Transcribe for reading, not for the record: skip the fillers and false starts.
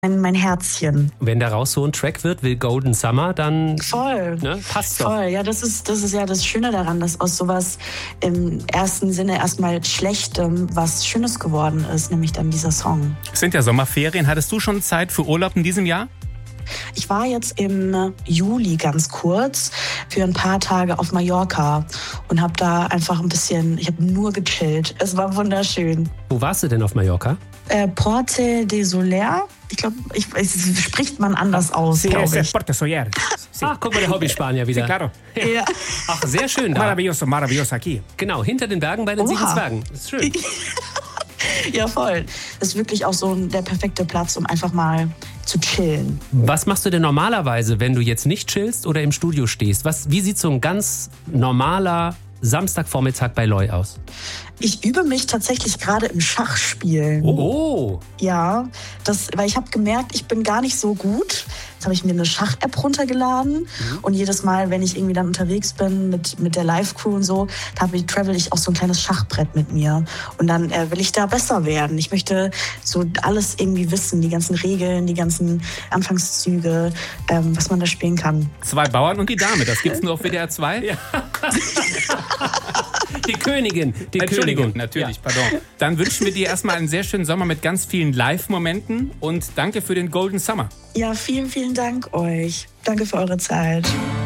mein Herzchen. Wenn daraus so ein Track wird wie Golden Summer, dann Voll. Ne, passt doch. Voll, ja, das ist ja das Schöne daran, dass aus sowas im ersten Sinne erstmal Schlechtem was Schönes geworden ist, nämlich dann dieser Song. Es sind ja Sommerferien. Hattest du schon Zeit für Urlaub in diesem Jahr? Ich war jetzt im Juli ganz kurz für ein paar Tage auf Mallorca und habe da einfach ich habe nur gechillt. Es war wunderschön. Wo warst du denn auf Mallorca? Porte de Soler. Ich glaube, spricht man anders aus, glaube ich. Porto Soler. Ach, guck mal, der Hobby-Spanier wieder. Sí, claro. Ja. Ach, sehr schön da. Maravilloso, maravilloso aquí. Genau, hinter den Bergen bei den Oha. 7 Zwergen. Das ist schön. Ja, voll. Das ist wirklich auch so der perfekte Platz, um einfach mal zu chillen. Was machst du denn normalerweise, wenn du jetzt nicht chillst oder im Studio stehst? Wie sieht so ein ganz normaler Samstagvormittag bei Loi aus? Ich übe mich tatsächlich gerade im Schachspielen. Oh, Ja, weil ich habe gemerkt, ich bin gar nicht so gut. Jetzt habe ich mir eine Schach-App runtergeladen und jedes Mal, wenn ich irgendwie dann unterwegs bin mit der Live-Crew und so, travel ich auch so ein kleines Schachbrett mit mir. Und dann will ich da besser werden. Ich möchte so alles irgendwie wissen, die ganzen Regeln, die ganzen Anfangszüge, was man da spielen kann. 2 Bauern und die Dame, das gibt's nur auf WDR 2? Ja. die Königin. Entschuldigung, natürlich, pardon. Dann wünschen wir dir erstmal einen sehr schönen Sommer mit ganz vielen Live-Momenten und danke für den Golden Summer. Ja, vielen, vielen Dank euch. Danke für eure Zeit.